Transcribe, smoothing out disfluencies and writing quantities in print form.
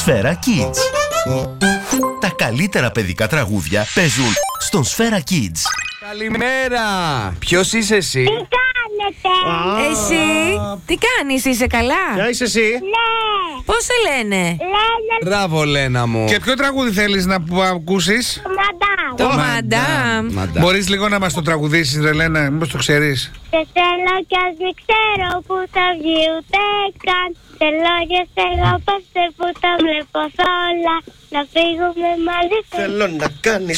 Σφαίρα Kids. Τα καλύτερα παιδικά τραγούδια παίζουν στον Σφαίρα Kids. Καλημέρα! Ποιος είσαι εσύ? Τι κάνετε? Εσύ, τι κάνεις, είσαι καλά? Ποια είσαι εσύ? Ναι. Πώς σε λένε? Λένε Μπράβο, Λένα μου. Και ποιο τραγούδι θέλεις να ακούσεις? μαντάμ. Το Μαντάμ. Μπορείς λίγο να μας το τραγουδήσεις, ρε Λένα, μήπως το ξέρεις? Σε θέλω κι ας μην ξέρω που θα βγει ούτε καν. Θέλω και σε αγαπάστε που τα βλέπω όλα. Να φύγουμε μαζί. Θέλω να κάνεις